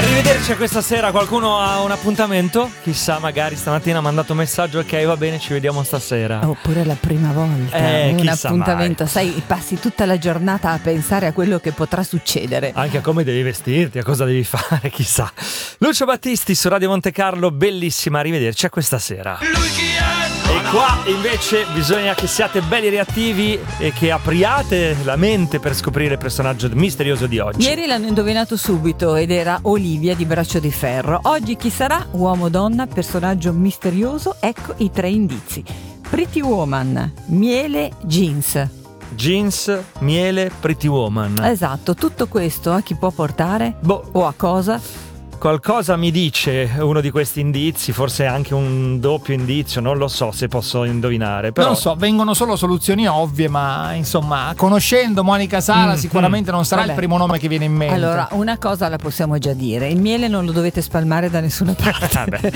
Arrivederci a questa sera. Qualcuno ha un appuntamento? Chissà, magari stamattina ha mandato un messaggio: ok, va bene, ci vediamo stasera. Oppure la prima volta un appuntamento mai. Sai, passi tutta la giornata a pensare a quello che potrà succedere, Anche a come devi vestirti, a cosa devi fare, chissà. Lucio Battisti su Radio Monte Carlo, bellissima, arrivederci a questa sera. E qua invece bisogna che siate belli reattivi e che apriate la mente per scoprire il personaggio misterioso di oggi. Ieri l'hanno indovinato subito ed era Olivia di Braccio di Ferro. Oggi chi sarà? Uomo, donna, personaggio misterioso? Ecco i 3 indizi. Pretty Woman, miele, jeans. Jeans, miele, Pretty Woman. Esatto, tutto questo a chi può portare? O a cosa? Qualcosa mi dice uno di questi indizi, forse anche un doppio indizio, non lo so se posso indovinare. Però... Non so, vengono solo soluzioni ovvie, ma insomma, conoscendo Monica Sala sicuramente non sarà il primo nome che viene in mente. Allora, una cosa la possiamo già dire: il miele non lo dovete spalmare da nessuna parte.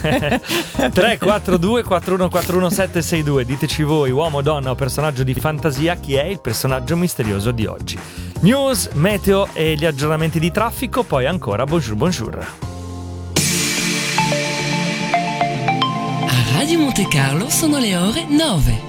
342 4141 762, diteci voi, uomo, donna o personaggio di fantasia, chi è il personaggio misterioso di oggi. News, meteo e gli aggiornamenti di traffico, poi ancora bonjour. A Radio Monte Carlo sono le ore 9.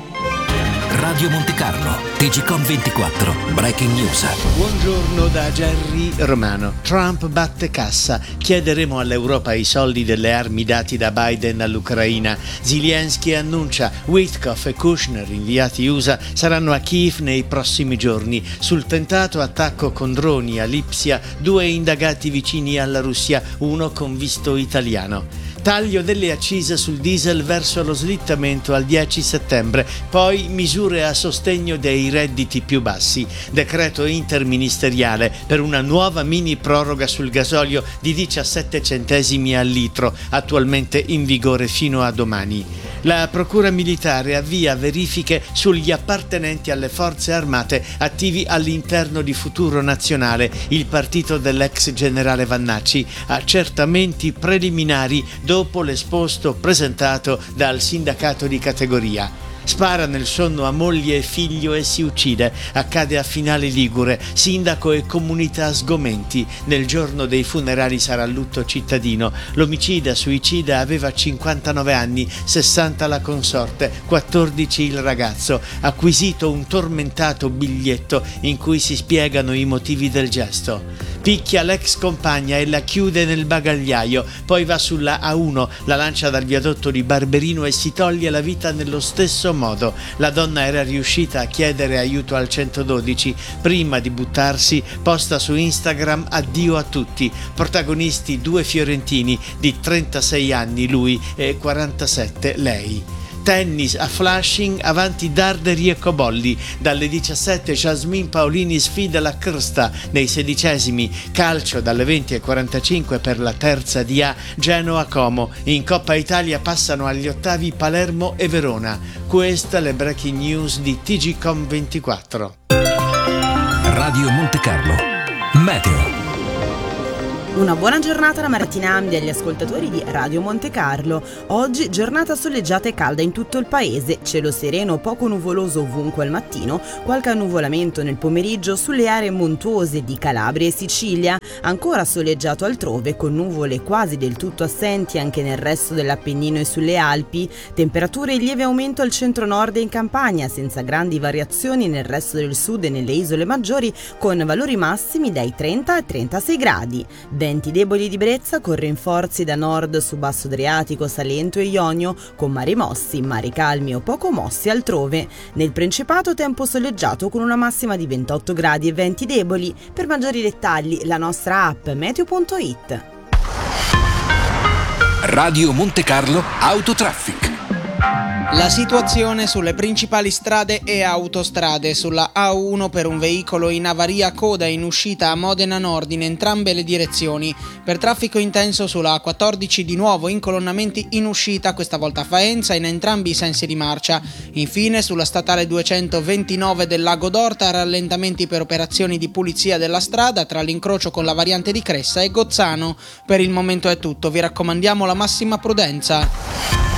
Radio Monte Carlo, TGcom 24, Breaking News. Buongiorno da Gerry Romano. Trump batte cassa. Chiederemo all'Europa i soldi delle armi dati da Biden all'Ucraina. Zelensky annuncia Witkoff e Kushner, inviati USA, saranno a Kiev nei prossimi giorni. Sul tentato attacco con droni a Lipsia, 2 indagati vicini alla Russia, uno con visto italiano. Taglio delle accise sul diesel verso lo slittamento al 10 settembre, poi misure a sostegno dei redditi più bassi. Decreto interministeriale per una nuova mini proroga sul gasolio di 17 centesimi al litro, attualmente in vigore fino a domani. La Procura Militare avvia verifiche sugli appartenenti alle forze armate attivi all'interno di Futuro Nazionale, il partito dell'ex generale Vannacci, accertamenti preliminari dopo l'esposto presentato dal sindacato di categoria. Spara nel sonno a moglie e figlio e si uccide. Accade a Finale Ligure. Sindaco e comunità sgomenti. Nel giorno dei funerali sarà lutto cittadino. L'omicida suicida aveva 59 anni, 60 la consorte, 14 il ragazzo. Acquisito un tormentato biglietto in cui si spiegano i motivi del gesto. Picchia l'ex compagna e la chiude nel bagagliaio, poi va sulla A1, la lancia dal viadotto di Barberino e si toglie la vita nello stesso modo. La donna era riuscita a chiedere aiuto al 112. Prima di buttarsi, posta su Instagram addio a tutti. Protagonisti 2 fiorentini di 36 anni lui e 47 lei. Tennis a Flushing, avanti Darderi e Cobolli. Dalle 17 Jasmine Paolini sfida la Crsta nei 16esimi. Calcio dalle 20:45 per la terza di A Genoa-Como. In Coppa Italia passano agli ottavi Palermo e Verona. Queste le breaking news di TGcom 24. Radio Monte Carlo, meteo. Una buona giornata da Martina Amdi agli ascoltatori di Radio Monte Carlo. Oggi giornata soleggiata e calda in tutto il paese, cielo sereno poco nuvoloso ovunque al mattino, qualche annuvolamento nel pomeriggio sulle aree montuose di Calabria e Sicilia, ancora soleggiato altrove con nuvole quasi del tutto assenti anche nel resto dell'Appennino e sulle Alpi, temperature in lieve aumento al centro-nord e in Campania, senza grandi variazioni nel resto del sud e nelle isole maggiori, con valori massimi dai 30 ai 36 gradi. Venti deboli di brezza con rinforzi da nord su basso Adriatico, Salento e Ionio, con mari mossi, mari calmi o poco mossi altrove. Nel Principato tempo soleggiato con una massima di 28 gradi e venti deboli. Per maggiori dettagli la nostra app meteo.it. Radio Monte Carlo Autotraffic. La situazione sulle principali strade e autostrade. Sulla A1 per un veicolo in avaria coda in uscita a Modena Nord in entrambe le direzioni. Per traffico intenso sulla A14 di nuovo incolonnamenti in uscita, questa volta a Faenza in entrambi i sensi di marcia. Infine sulla statale 229 del Lago d'Orta rallentamenti per operazioni di pulizia della strada tra l'incrocio con la variante di Cressa e Gozzano. Per il momento è tutto, vi raccomandiamo la massima prudenza.